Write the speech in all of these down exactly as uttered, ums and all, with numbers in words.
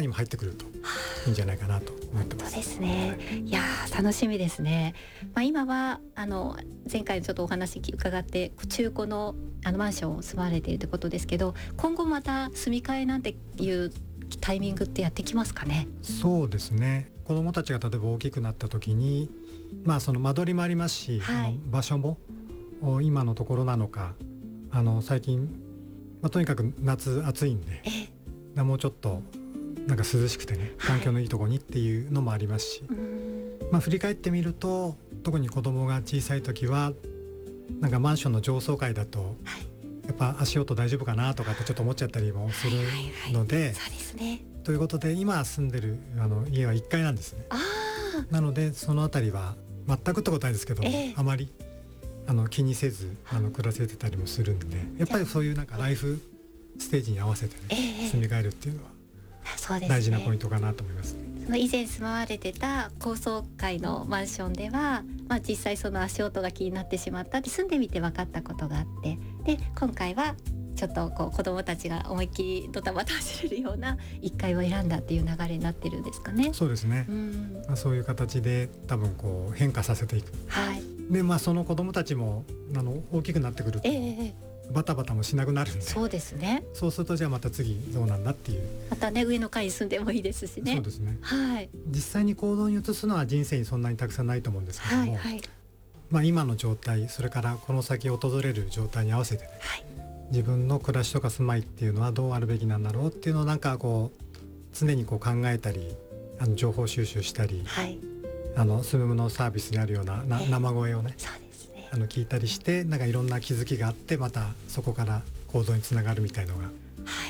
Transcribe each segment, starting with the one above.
も入ってくるといいんじゃないかなと思ってます。 そうですね、いや楽しみですね。まあ、今はあの前回ちょっとお話伺って中古のあのマンションを住まわれているということですけど、今後また住み替えなんていうタイミングってやってきますかね。 そうですね、子どもたちが例えば大きくなった時に、まあ、その間取りもありますし、はい、あの場所も今のところなのか、あの最近、まあ、とにかく夏暑いんで、えもうちょっとなんか涼しくてね、環境のいいところにっていうのもありますし、はい、まあ、振り返ってみると特に子供が小さい時はなんかマンションの上層階だと、はい、やっぱ足音大丈夫かなとかってちょっと思っちゃったりもするので、はいはいはい、そうですね、ということで今住んでるあの家はいっかいなんですね。あなのでそのあたりは全くってことないですけど、えー、あまりあの気にせずあの暮らせてたりもするんで、やっぱりそういうなんかライフステージに合わせて、ね、えー、住み替えるっていうのは大事なポイントかなと思います。 その以前住まわれてた高層階のマンションでは、まあ、実際その足音が気になってしまったって住んでみて分かったことがあって、で今回はちょっとこう子どもたちが思いっきりドタバタ走れるようないっかいを選んだっていう流れになってるんですかね。 そうですね、うん、まあ、そういう形で多分こう変化させていく、はい、で、まあ、その子どもたちもあの大きくなってくると、えーバタバタもしなくなるんで、 そうですね、 そうするとじゃあまた次どうなんだっていう、 またね上の階に住んでもいいですしね。 そうですね、 はい、 実際に行動に移すのは人生にそんなにたくさんないと思うんですけども、はいはい、まあ、今の状態、それからこの先訪れる状態に合わせてね、はい、自分の暮らしとか住まいっていうのはどうあるべきなんだろうっていうのをなんかこう常にこう考えたり、あの情報収集したり、はい、あのスムムのサービスにあるような、な生声をね、そうですね、あの聞いたりして、なんかいろんな気づきがあって、またそこから行動につながるみたいのが、はい、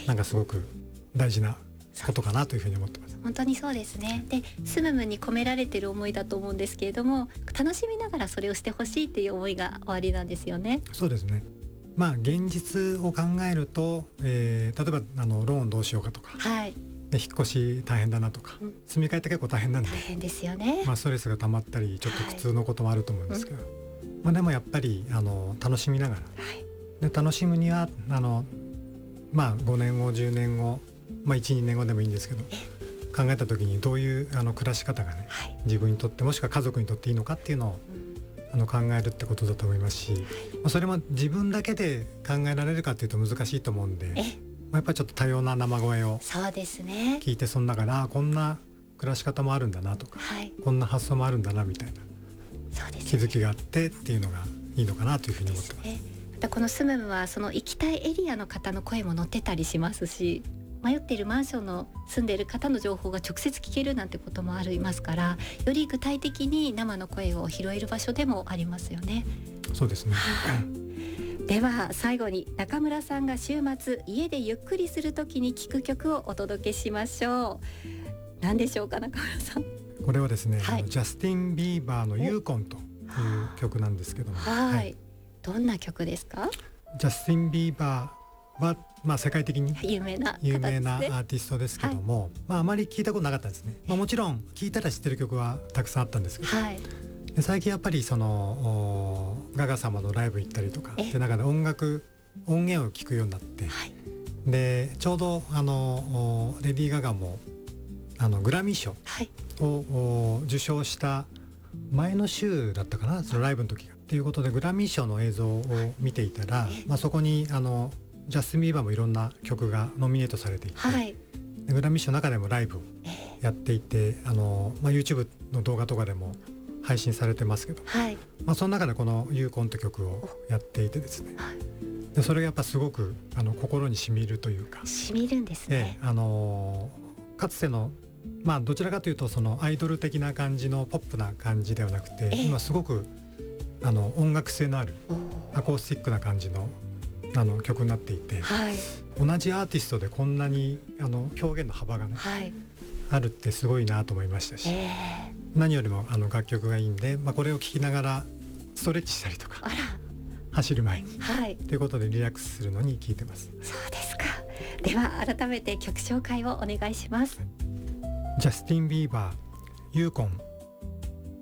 なんかすごく大事なことかなというふうに思ってます。 本当にそうですね。でスムムに込められている思いだと思うんですけれども、楽しみながらそれをしてほしいっていう思いがおありなんですよね。 そうですね、まあ現実を考えると、えー、例えばあのローンどうしようかとか、はい、で引っ越し大変だなとか、うん、住み替えって結構大変なんで、 大変ですよね、 まあ、ストレスが溜まったりちょっと苦痛のこともあると思うんですけど、はい、まあ、でもやっぱりあの楽しみながら、はい、で楽しむにはあの、まあ、ごねんごじゅうねんご、まあ、いちにねんごでもいいんですけど、考えた時にどういうあの暮らし方がね、はい、自分にとってもしくは家族にとっていいのかっていうのを、うん、あの考えるってことだと思いますし、はい、まあ、それも自分だけで考えられるかっていうと難しいと思うんで、まあ、やっぱりちょっと多様な生声を聞いて、その中であこんな暮らし方もあるんだなとか、はい、こんな発想もあるんだなみたいな、そうですね、気づきがあってっていうのがいいのかなというふうに思ってます。 またこのスムムはその行きたいエリアの方の声も載ってたりしますし、迷っているマンションの住んでいる方の情報が直接聞けるなんてこともありますから、より具体的に生の声を拾える場所でもありますよね。 そうですね、 はい、では最後に中村さんが週末家でゆっくりするときに聴く曲をお届けしましょう。何でしょうか、中村さん。 これはですね、はい、ジャスティン・ビーバーのユーコンという曲なんですけども、 はい、はい、どんな曲ですか。 ジャスティン・ビーバーは、まあ、世界的に有名な、 有名なアーティストですけども、はい、まあ、あまり聞いたことなかったですね。まあ、もちろん聞いたら知ってる曲はたくさんあったんですけど、はい、で最近やっぱりそのガガ様のライブ行ったりとかで中で音楽音源を聞くようになって、はい、でちょうどあのレディー・ガガもあのグラミー賞を受賞した前の週だったかな、そのライブの時がということでグラミー賞の映像を見ていたら、まあ、そこにあのジャスティン・ビーバーもいろんな曲がノミネートされていて、はい、でグラミー賞の中でもライブをやっていて、あの、まあ、YouTube の動画とかでも配信されてますけど、はい、まあ、その中でこの「ユーコン」という曲をやっていてですね、はい、でそれがやっぱすごくあの心にしみるというか、 しみるんですね、 ええ、あのかつてのまあどちらかというとそのアイドル的な感じのポップな感じではなくて、今すごくあの音楽性のあるアコースティックな感じのあの曲になっていて、はい、同じアーティストでこんなにあの表現の幅がね、はい、あるってすごいなと思いましたし、えー、何よりもあの楽曲がいいんで、まあ、これを聴きながらストレッチしたりとか走る前に、はい、ということでリラックスするのに聴いてます。 そうですか。では改めて曲紹介をお願いします。 ジャスティン・ビーバー、ユーコン。